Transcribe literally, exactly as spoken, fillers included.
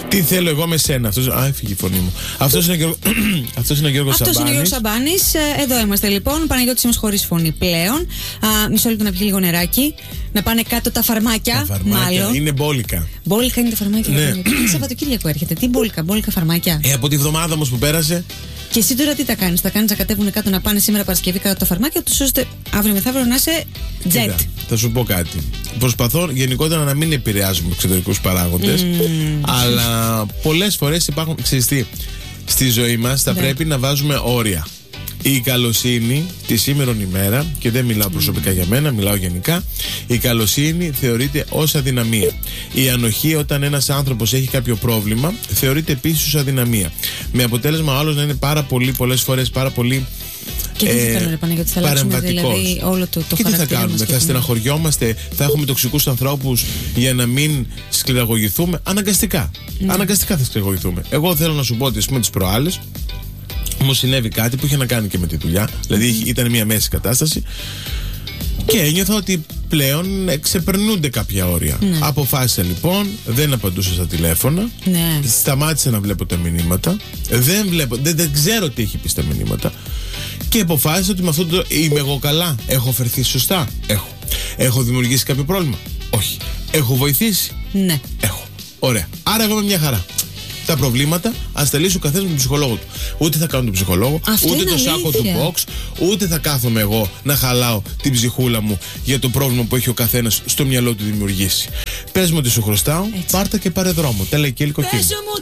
Τι θέλω εγώ με σένα. Αυτός... Α, έφυγε η φωνή μου. Αυτός είναι ο Γιώργος Αυτός είναι ο Γιώργος Σαμπάνης. Αυτός είναι ο Γιώργος Σαμπάνης. Εδώ είμαστε λοιπόν. Παναγιώτης είμαι χωρίς φωνή πλέον. Α, μισό λεπτό να πιει λίγο νεράκι. Να πάνε κάτω τα φαρμάκια. Τα φαρμάκια μάλλον. είναι μπόλικα. Μπόλικα είναι τα φαρμάκια. Ναι. Σαββατοκύριακο έρχεται. Τι μπόλικα, μπόλικα φαρμάκια. Ε, από τη βδομάδα όμως που πέρασε. Και εσύ τώρα τι τα κάνεις, τα κάνεις να κατέβουν κάτω να πάνε σήμερα Παρασκευή κάτω τα φαρμάκια τους ώστε αύριο μεθαύριο να είσαι jet. Κοίτα, θα σου πω κάτι. Προσπαθώ γενικότερα να μην επηρεάζουμε εξωτερικούς παράγοντες, mm. αλλά πολλές φορές υπάρχουν. Ξέρεις τι, στη ζωή μας θα yeah. πρέπει να βάζουμε όρια. Η καλοσύνη τη σήμερον ημέρα, και δεν μιλάω προσωπικά για μένα, μιλάω γενικά, η καλοσύνη θεωρείται ως αδυναμία. Η ανοχή, όταν ένας άνθρωπος έχει κάποιο πρόβλημα, θεωρείται επίσης ως αδυναμία. Με αποτέλεσμα ο άλλος να είναι πάρα πολύ, πολλές φορές πάρα πολύ. Και τι θα κάνουμε, Παναγιώτη, θα αλλάξουμε δηλαδή όλο το, το και τι θα κάνουμε, θα στεναχωριόμαστε, θα έχουμε τοξικούς ανθρώπους για να μην σκληραγωγηθούμε. Αναγκαστικά. Ναι. Αναγκαστικά θα σκληραγωγηθούμε. Εγώ θέλω να σου πω ότι, ας πούμε, τις προάλλες μου συνέβη κάτι που είχε να κάνει και με τη δουλειά. Δηλαδή mm. ήταν μια μέση κατάσταση. Και ένιωθα ότι πλέον ξεπερνούνται κάποια όρια. Ναι. Αποφάσισα λοιπόν, δεν απαντούσα στα τηλέφωνα. Ναι. Σταμάτησα να βλέπω τα μηνύματα. Δεν, βλέπω, δεν, δεν ξέρω τι έχει πει στα μηνύματα. Και αποφάσισα ότι με αυτό το. Είμαι εγώ καλά. Έχω φερθεί σωστά. Έχω. Έχω δημιουργήσει κάποιο πρόβλημα. Όχι. Έχω βοηθήσει. Ναι. Έχω. Ωραία. Άρα εγώ είμαι μια χαρά. Τα προβλήματα ας τα λύσει ο καθένας με τον ψυχολόγο του. Ούτε θα κάνω τον ψυχολόγο, αυτό ούτε το αλήθεια. σάκο του box, ούτε θα κάθομαι εγώ να χαλάω την ψυχούλα μου για το πρόβλημα που έχει ο καθένας στο μυαλό του δημιουργήσει. Πες μου ότι σου χρωστάω, πάρτα και πάρε δρόμο. Τέλα και υλικό.